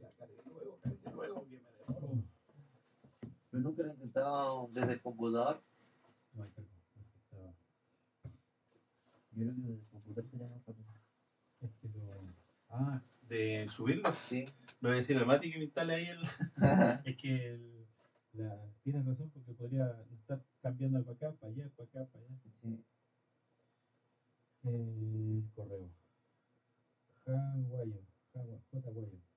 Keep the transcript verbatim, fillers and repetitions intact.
carga, cargue luego, cargue luego, que me demoro. Pero nunca lo he intentado desde el computador. No hay cargo. Estaba. Yo creo que desde el computador sería más fácil. Es que lo. Ah, de subirlo. Sí. No voy a decir a Mati que me instale ahí el. Es que el, la, tienes razón porque podría estar cambiando para acá, para allá, para acá, para allá. Sí. Eh, correo. Jaguayo. Jagua- J. Guayo.